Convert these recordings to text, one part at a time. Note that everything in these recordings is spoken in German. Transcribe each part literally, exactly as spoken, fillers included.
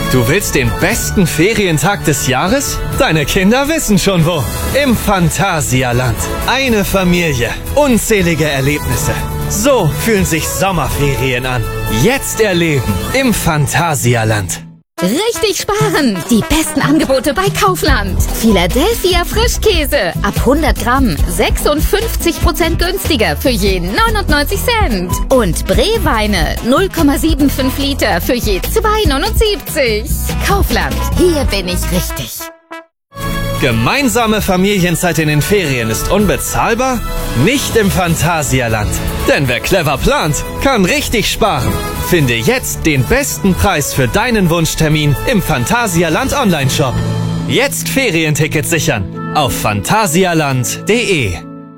Du willst den besten Ferientag des Jahres? Deine Kinder wissen schon wo. Im Phantasialand. Eine Familie. Unzählige Erlebnisse. So fühlen sich Sommerferien an. Jetzt erleben im Phantasialand. Richtig sparen! Die besten Angebote bei Kaufland. Philadelphia Frischkäse ab hundert Gramm sechsundfünfzig Prozent günstiger für je neunundneunzig Cent. Und Bree-Weine null Komma fünfundsiebzig Liter für je zwei neunundsiebzig. Kaufland, hier bin ich richtig. Gemeinsame Familienzeit in den Ferien ist unbezahlbar? Nicht im Phantasialand. Denn wer clever plant, kann richtig sparen. Finde jetzt den besten Preis für deinen Wunschtermin im Phantasialand Online-Shop. Jetzt Ferientickets sichern auf phantasialand punkt de.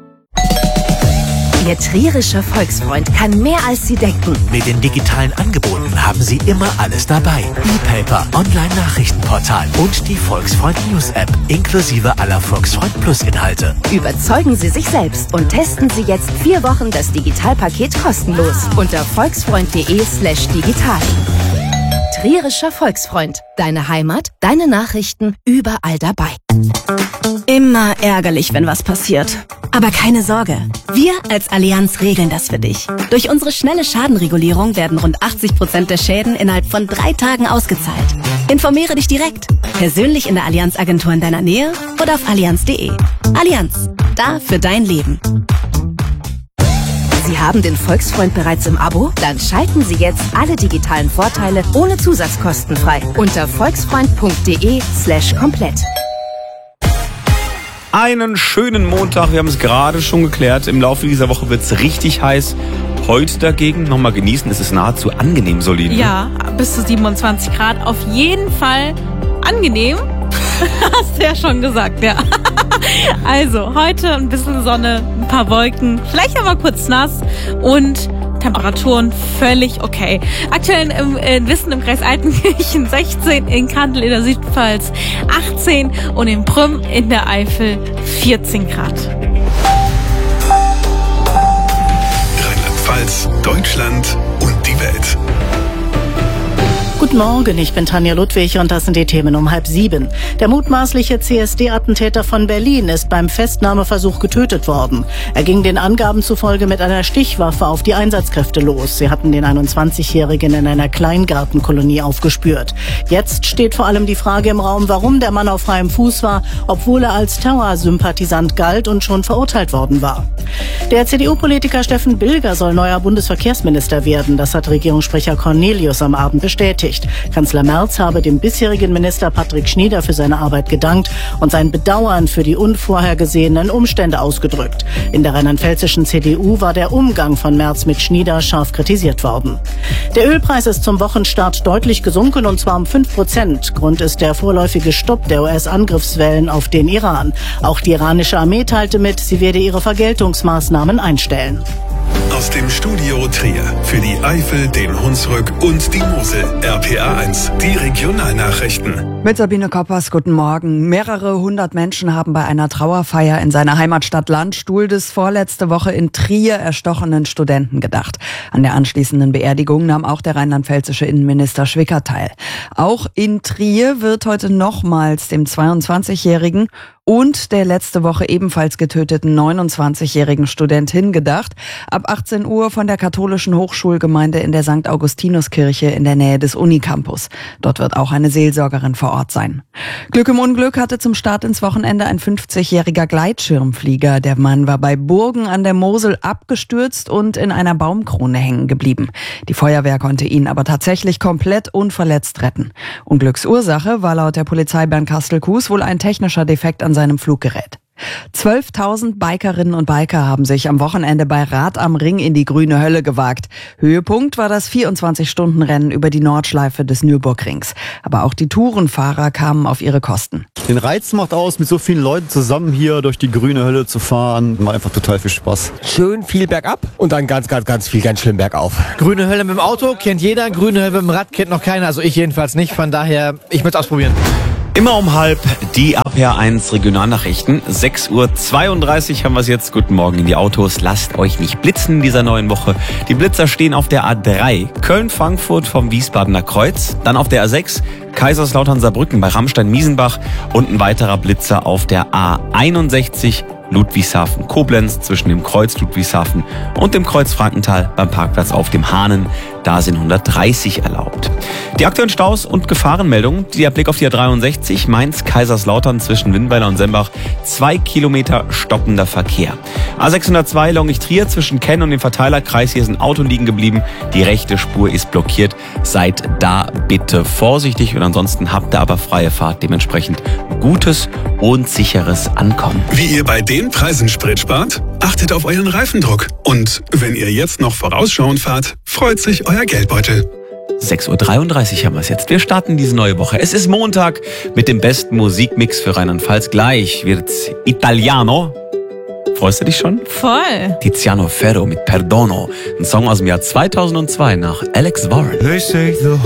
Ihr trierischer Volksfreund kann mehr als Sie denken. Mit den digitalen Angeboten haben Sie immer alles dabei. E-Paper, Online-Nachrichtenportal und die Volksfreund News-App inklusive aller Volksfreund Plus-Inhalte. Überzeugen Sie sich selbst und testen Sie jetzt vier Wochen das Digitalpaket kostenlos unter volksfreund.de slash digital. Trierischer Volksfreund. Deine Heimat, deine Nachrichten, überall dabei. Immer ärgerlich, wenn was passiert. Aber keine Sorge. Wir als Allianz regeln das für dich. Durch unsere schnelle Schadenregulierung werden rund achtzig Prozent der Schäden innerhalb von drei Tagen ausgezahlt. Informiere dich direkt. Persönlich in der Allianz-Agentur in deiner Nähe oder auf allianz punkt de. Allianz. Da für dein Leben. Sie haben den Volksfreund bereits im Abo? Dann schalten Sie jetzt alle digitalen Vorteile ohne Zusatzkosten frei unter volksfreund.de slash komplett. Einen schönen Montag, wir haben es gerade schon geklärt. Im Laufe dieser Woche wird es richtig heiß. Heute dagegen nochmal genießen, es ist nahezu angenehm solide. Ja, bis zu siebenundzwanzig Grad. Auf jeden Fall angenehm. Hast du ja schon gesagt, ja. Also, heute ein bisschen Sonne, ein paar Wolken, vielleicht aber kurz nass und Temperaturen völlig okay. Aktuell im äh, Wissen im Kreis Altenkirchen sechzehn, in Kandel in der Südpfalz achtzehn und in Prüm in der Eifel vierzehn Grad. Rheinland-Pfalz, Deutschland und die Welt. Guten Morgen, ich bin Tanja Ludwig und das sind die Themen um halb sieben. Der mutmaßliche C S D-Attentäter von Berlin ist beim Festnahmeversuch getötet worden. Er ging den Angaben zufolge mit einer Stichwaffe auf die Einsatzkräfte los. Sie hatten den einundzwanzigjährigen in einer Kleingartenkolonie aufgespürt. Jetzt steht vor allem die Frage im Raum, warum der Mann auf freiem Fuß war, obwohl er als Terrorsympathisant galt und schon verurteilt worden war. Der C D U-Politiker Steffen Bilger soll neuer Bundesverkehrsminister werden. Das hat Regierungssprecher Cornelius am Abend bestätigt. Kanzler Merz habe dem bisherigen Minister Patrick Schnieder für seine Arbeit gedankt und sein Bedauern für die unvorhergesehenen Umstände ausgedrückt. In der rheinland-pfälzischen C D U war der Umgang von Merz mit Schnieder scharf kritisiert worden. Der Ölpreis ist zum Wochenstart deutlich gesunken und zwar um fünf Prozent. Grund ist der vorläufige Stopp der U S-Angriffswellen auf den Iran. Auch die iranische Armee teilte mit, sie werde ihre Vergeltungsmaßnahmen einstellen. Aus dem Studio Trier für die Eifel, den Hunsrück und die Mosel. R P A eins, die Regionalnachrichten. Mit Sabine Koppers, guten Morgen. Mehrere hundert Menschen haben bei einer Trauerfeier in seiner Heimatstadt Landstuhl des vorletzte Woche in Trier erstochenen Studenten gedacht. An der anschließenden Beerdigung nahm auch der rheinland-pfälzische Innenminister Schwicker teil. Auch in Trier wird heute nochmals dem zweiundzwanzigjährigen und der letzte Woche ebenfalls getöteten neunundzwanzigjährigen Studentin gedacht. Ab achtzehn Uhr von der katholischen Hochschulgemeinde in der Sankt Augustinuskirche in der Nähe des Unicampus. Dort wird auch eine Seelsorgerin vor Ort sein. Glück im Unglück hatte zum Start ins Wochenende ein fünfzigjähriger Gleitschirmflieger. Der Mann war bei Burgen an der Mosel abgestürzt und in einer Baumkrone hängen geblieben. Die Feuerwehr konnte ihn aber tatsächlich komplett unverletzt retten. Unglücksursache war laut der Polizei Bernkastel-Kues wohl ein technischer Defekt an seinem Fluggerät. zwölftausend Bikerinnen und Biker haben sich am Wochenende bei Rad am Ring in die grüne Hölle gewagt. Höhepunkt war das vierundzwanzig-Stunden-Rennen über die Nordschleife des Nürburgrings. Aber auch die Tourenfahrer kamen auf ihre Kosten. Den Reiz macht aus, mit so vielen Leuten zusammen hier durch die grüne Hölle zu fahren. Macht einfach total viel Spaß. Schön viel bergab und dann ganz, ganz, ganz viel, ganz schön bergauf. Grüne Hölle mit dem Auto kennt jeder, grüne Hölle mit dem Rad kennt noch keiner. Also ich jedenfalls nicht, von daher, ich möchte es ausprobieren. Immer um halb die A P R eins Regionalnachrichten. sechs Uhr zweiunddreißig haben wir es jetzt. Guten Morgen in die Autos. Lasst euch nicht blitzen in dieser neuen Woche. Die Blitzer stehen auf der A drei. Köln-Frankfurt vom Wiesbadener Kreuz. Dann auf der A sechs. Kaiserslautern-Saarbrücken bei Ramstein-Miesenbach. Und ein weiterer Blitzer auf der A einundsechzig. Ludwigshafen-Koblenz zwischen dem Kreuz Ludwigshafen und dem Kreuz Frankenthal beim Parkplatz auf dem Hahnen. Da sind hundertdreißig erlaubt. Die aktuellen Staus und Gefahrenmeldungen, der Blick auf die A dreiundsechzig, Mainz-Kaiserslautern zwischen Winnweiler und Sembach, zwei Kilometer stockender Verkehr. A sechshundertzwei Longich-Trier zwischen Kenn und dem Verteilerkreis, hier ist ein Auto liegen geblieben, die rechte Spur ist blockiert, seid da bitte vorsichtig und ansonsten habt ihr aber freie Fahrt, dementsprechend gutes und sicheres Ankommen. Wie ihr bei den Preisen Sprit spart? Achtet auf euren Reifendruck. Und wenn ihr jetzt noch vorausschauend fahrt, freut sich euer Geldbeutel. sechs Uhr dreiunddreißig haben wir es jetzt. Wir starten diese neue Woche. Es ist Montag mit dem besten Musikmix für Rheinland-Pfalz. Gleich wird's Italiano. Freust du dich schon? Voll. Tiziano Ferro mit Perdono. Ein Song aus dem Jahr zweitausendzwei nach Alex Warren.